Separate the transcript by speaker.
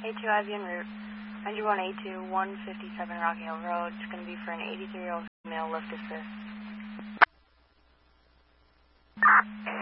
Speaker 1: A2 Ivy en route. 91A2, 157 Rocky Hill Road. It's going to be for an 83-year-old female lift assist.